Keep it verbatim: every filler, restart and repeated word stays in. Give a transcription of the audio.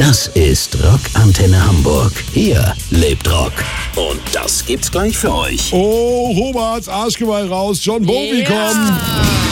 Das ist Rock Antenne Hamburg. Hier lebt Rock. Und das gibt's gleich für euch. Oh, Roberts Arschgeweih raus. John Bowie Ja. kommt.